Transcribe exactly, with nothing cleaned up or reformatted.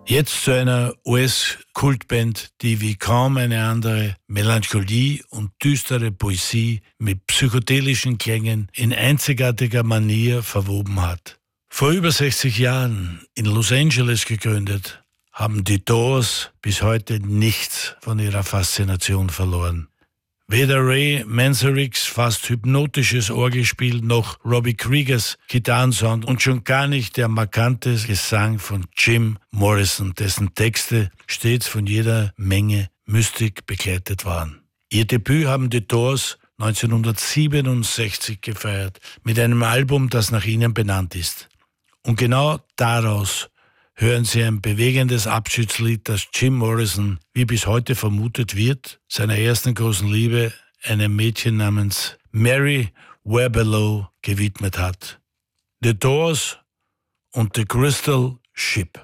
Jetzt zu einer U S-Kultband, die wie kaum eine andere Melancholie und düstere Poesie mit psychedelischen Klängen in einzigartiger Manier verwoben hat. Vor über sechzig Jahren in Los Angeles gegründet, haben die Doors bis heute nichts von ihrer Faszination verloren. Weder Ray Manzariks fast hypnotisches Orgelspiel noch Robbie Kriegers Gitarrensound und schon gar nicht der markante Gesang von Jim Morrison, dessen Texte stets von jeder Menge Mystik begleitet waren. Ihr Debüt haben die Doors neunzehnhundertsiebenundsechzig gefeiert mit einem Album, das nach ihnen benannt ist. Und genau daraus hören Sie ein bewegendes Abschiedslied, das Jim Morrison, wie bis heute vermutet wird, seiner ersten großen Liebe, einem Mädchen namens Mary Werbelow, gewidmet hat. The Doors und The Crystal Ship.